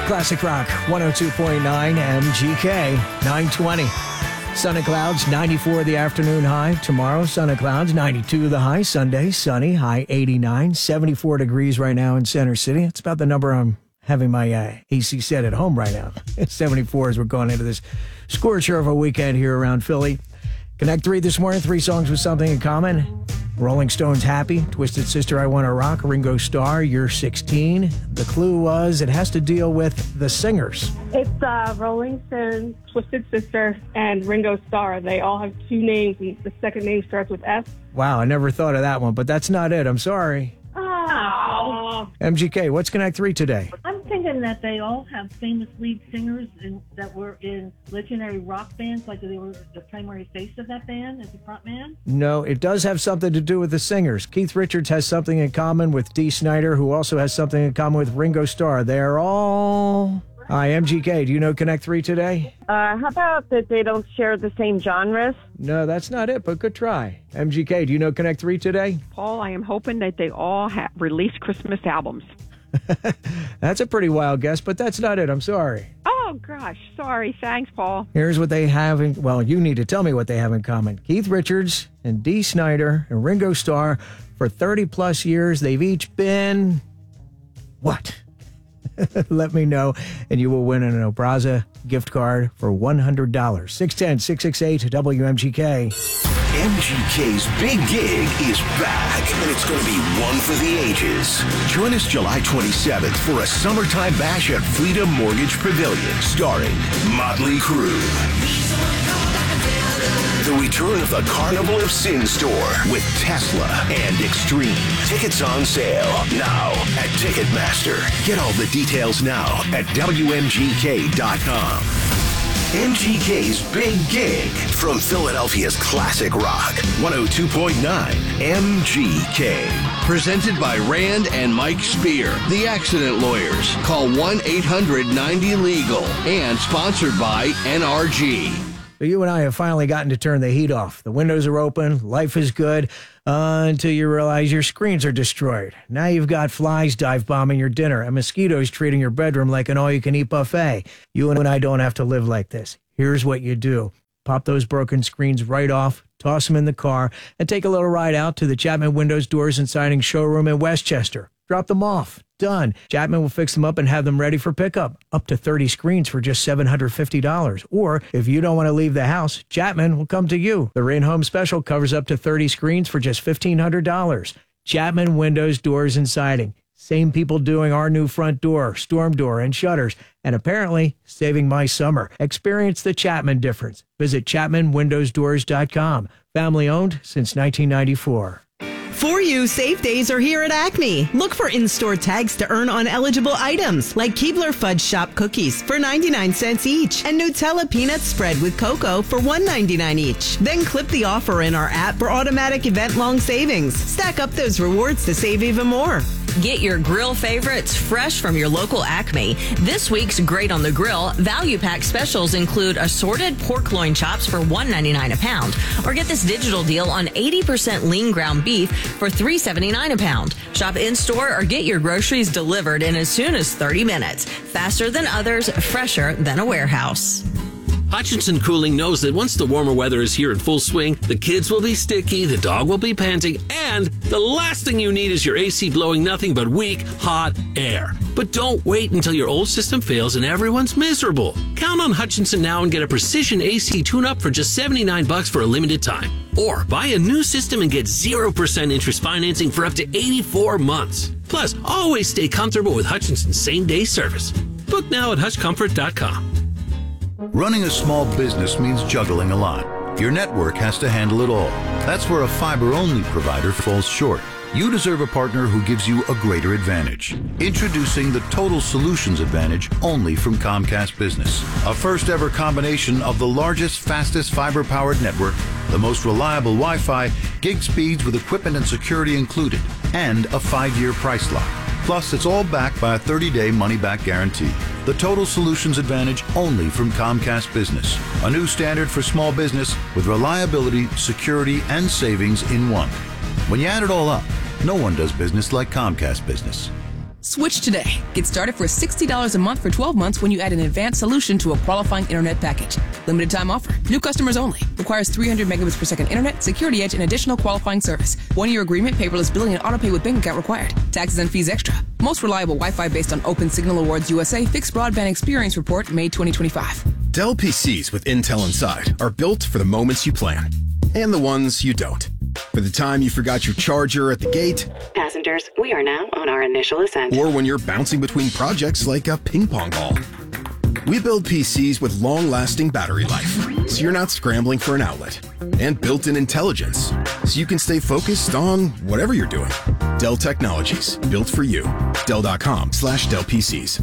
Classic Rock 102.9 MGK 920. Sun and clouds, 94 the afternoon high. Tomorrow, sun and clouds, 92 the high. Sunday, sunny, high 89. 74 degrees right now in Center City. It's about the number I'm having my AC set at home right now. 74 as we're going into this scorcher of a weekend here around Philly. Connect 3 this morning, 3 songs with something in common. Rolling Stones, Happy. Twisted Sister, I Wanna Rock. Ringo Starr, You're 16. The clue was it has to deal with the singers. It's Rolling Stones, Twisted Sister, and Ringo Starr. They all have 2 names, and the second name starts with S. Wow, I never thought of that one, but that's not it. I'm sorry. Oh. MGK, what's Connect 3 today? I'm thinking that they all have famous lead singers that were in legendary rock bands, like they were the primary face of that band as a front man. No, it does have something to do with the singers. Keith Richards has something in common with Dee Snider, who also has something in common with Ringo Starr. They're all... Hi, MGK, do you know Connect 3 today? How about that they don't share the same genres? No, that's not it, but good try. MGK, do you know Connect 3 today? Paul, I am hoping that they all release Christmas albums. That's a pretty wild guess, but that's not it. I'm sorry. Oh, gosh. Sorry. Thanks, Paul. Here's what they have in... Well, you need to tell me what they have in common. Keith Richards and Dee Snider and Ringo Starr, for 30-plus years, they've each been... What? Let me know, and you will win an Obraza gift card for $100. 610-668-WMGK. MGK's Big Gig is back, and it's going to be one for the ages. Join us July 27th for a summertime bash at Freedom Mortgage Pavilion, starring Motley Crue. The return of the Carnival of Sin store with Tesla and Extreme. Tickets on sale now at Ticketmaster. Get all the details now at WMGK.com. MGK's Big Gig from Philadelphia's Classic Rock 102.9 MGK. Presented by Rand and Mike Spear, the accident lawyers. Call 1-800-90-LEGAL and sponsored by NRG. So you and I have finally gotten to turn the heat off. The windows are open, life is good, until you realize your screens are destroyed. Now you've got flies dive bombing your dinner and mosquitoes treating your bedroom like an all-you-can-eat buffet. You and I don't have to live like this. Here's what you do. Pop those broken screens right off, toss them in the car, and take a little ride out to the Chapman Windows, Doors, and Siding showroom in Westchester. Drop them off. Done. Chapman will fix them up and have them ready for pickup. Up to 30 screens for just $750. Or if you don't want to leave the house, Chapman will come to you. The Rain Home Special covers up to 30 screens for just $1,500. Chapman Windows, Doors, and Siding. Same people doing our new front door, storm door, and shutters. And apparently saving my summer. Experience the Chapman difference. Visit ChapmanWindowsDoors.com. Family owned since 1994. For You, safe days are here at Acme. Look for in-store tags to earn on eligible items like Keebler Fudge Shop cookies for 99 cents each and Nutella peanut spread with cocoa for $1.99 each. Then clip the offer in our app for automatic event-long savings. Stack up those rewards to save even more. Get your grill favorites fresh from your local Acme. This week's Great on the Grill value pack specials include assorted pork loin chops for $1.99 a pound. Or get this digital deal on 80% lean ground beef for $3.79 a pound. Shop in-store or get your groceries delivered in as soon as 30 minutes. Faster than others, fresher than a warehouse. Hutchinson Cooling knows that once the warmer weather is here in full swing, the kids will be sticky, the dog will be panting, and the last thing you need is your AC blowing nothing but weak, hot air. But don't wait until your old system fails and everyone's miserable. Count on Hutchinson now and get a precision AC tune-up for just $79 for a limited time. Or buy a new system and get 0% interest financing for up to 84 months. Plus, always stay comfortable with Hutchinson's same-day service. Book now at HutchComfort.com. Running a small business means juggling a lot. Your network has to handle it all. That's where a fiber-only provider falls short. You deserve a partner who gives you a greater advantage. Introducing the Total Solutions Advantage only from Comcast Business. A first-ever combination of the largest, fastest fiber-powered network, the most reliable Wi-Fi, gig speeds with equipment and security included, and a 5-year price lock. Plus, it's all backed by a 30-day money-back guarantee. The Total Solutions Advantage only from Comcast Business. A new standard for small business with reliability, security, and savings in one. When you add it all up, no one does business like Comcast Business. Switch today. Get started for $60 a month for 12 months when you add an advanced solution to a qualifying internet package. Limited time offer. New customers only. Requires 300 megabits per second internet, security edge, and additional qualifying service. 1-year agreement, paperless billing, and autopay with bank account required. Taxes and fees extra. Most reliable Wi-Fi based on Open Signal Awards USA Fixed Broadband Experience Report, May 2025. Dell PCs with Intel inside are built for the moments you plan and the ones you don't. For the time you forgot your charger at the gate. Passengers, we are now on our initial ascent. Or when you're bouncing between projects like a ping pong ball. We build PCs with long-lasting battery life, so you're not scrambling for an outlet. And built-in intelligence, so you can stay focused on whatever you're doing. Dell Technologies, built for you. Dell.com/Dell PCs.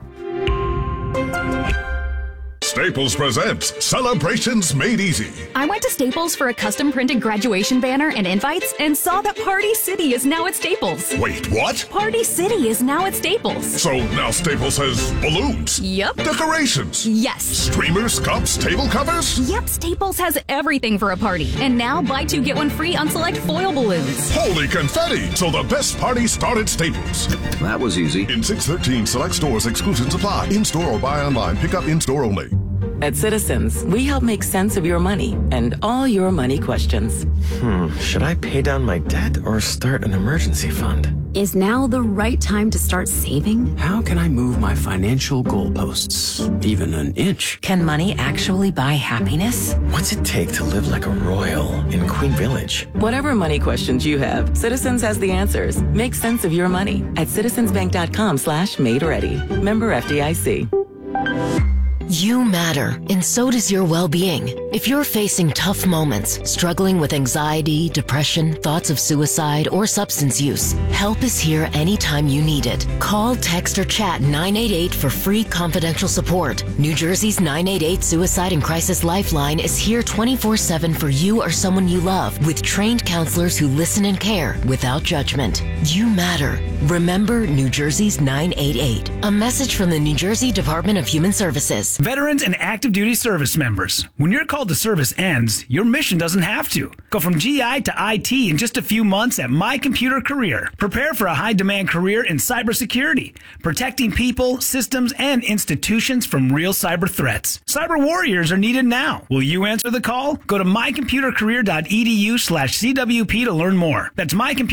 Staples presents Celebrations Made Easy. I went to Staples for a custom printed graduation banner and invites and saw that Party City is now at Staples. Wait, what? Party City is now at Staples. So now Staples has balloons? Yep. Decorations? Yes. Streamers, cups, table covers? Yep, Staples has everything for a party. And now buy 2 get 1 free on select foil balloons. Holy confetti! So the best party started at Staples. That was easy. In 613 select stores, exclusions apply. In-store or buy online. Pick up in-store only. At Citizens, we help make sense of your money and all your money questions. Should I pay down my debt or start an emergency fund? Is now the right time to start saving? How can I move my financial goalposts even an inch? Can money actually buy happiness? What's it take to live like a royal in Queen Village? Whatever money questions you have, Citizens has the answers. Make sense of your money at citizensbank.com/made-ready. Member FDIC. You matter, and so does your well-being. If you're facing tough moments, struggling with anxiety, depression, thoughts of suicide, or substance use, help is here anytime you need it. Call, text, or chat 988 for free confidential support. New Jersey's 988 Suicide and Crisis Lifeline is here 24/7 for you or someone you love, with trained counselors who listen and care without judgment. You matter. Remember New Jersey's 988. A message from the New Jersey Department of Human Services. Veterans and active duty service members, when your call to service ends, your mission doesn't have to. Go from GI to IT in just a few months at My Computer Career. Prepare for a high-demand career in cybersecurity, protecting people, systems, and institutions from real cyber threats. Cyber warriors are needed now. Will you answer the call? Go to mycomputercareer.edu/CWP to learn more. That's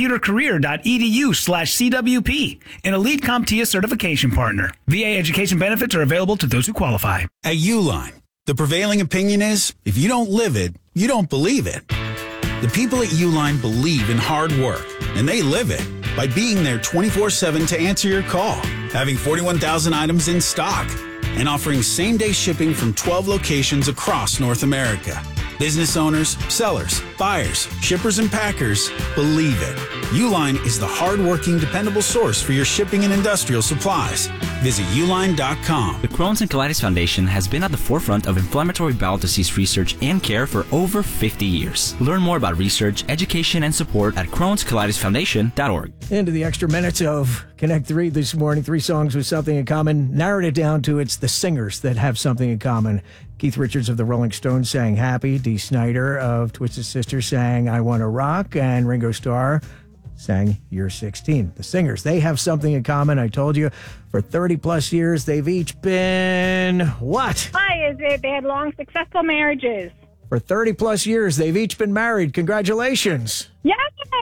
mycomputercareer.edu/CWP, an Elite CompTIA certification partner. VA education benefits are available to those who qualify. At Uline, the prevailing opinion is, if you don't live it, you don't believe it. The people at Uline believe in hard work, and they live it by being there 24/7 to answer your call, having 41,000 items in stock, and offering same-day shipping from 12 locations across North America. Business owners, sellers, buyers, shippers, and packers believe it. Uline is the hard-working, dependable source for your shipping and industrial supplies. Visit uline.com. The Crohn's and Colitis Foundation has been at the forefront of inflammatory bowel disease research and care for over 50 years. Learn more about research, education, and support at Crohn'sColitisFoundation.org. Into the extra minutes of Connect 3 this morning. 3 songs with something in common. Narrowed it down to it's the singers that have something in common. Keith Richards of the Rolling Stones sang Happy. Dee Snider of Twisted Sister sang I Wanna Rock. And Ringo Starr sang You're 16. The singers, they have something in common. I told you, for 30 plus years, they've each been what? Hi, is it? They had long, successful marriages. For 30 plus years, they've each been married. Congratulations. Yay!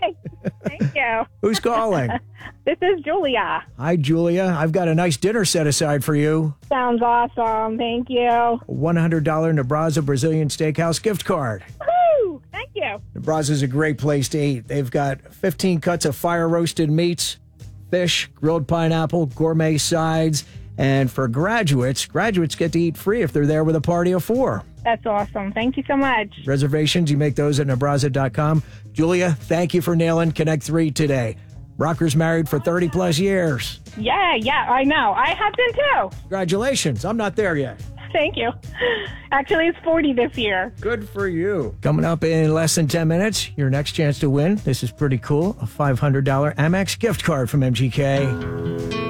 Thank you. Who's calling? This is Julia. Hi, Julia. I've got a nice dinner set aside for you. Sounds awesome. Thank you. A $100 Nebraza Brazilian Steakhouse gift card. Woo! Thank you. Nebraza's a great place to eat. They've got 15 cuts of fire-roasted meats, fish, grilled pineapple, gourmet sides, and for graduates get to eat free if they're there with a party of 4. That's awesome. Thank you so much. Reservations, you make those at Nebraza.com. Julia, thank you for nailing Connect 3 today. Rocker's married for 30 plus years. Yeah, I know. I have been too. Congratulations. I'm not there yet. Thank you. Actually, it's 40 this year. Good for you. Coming up in less than 10 minutes, your next chance to win. This is pretty cool. A $500 Amex gift card from MGK.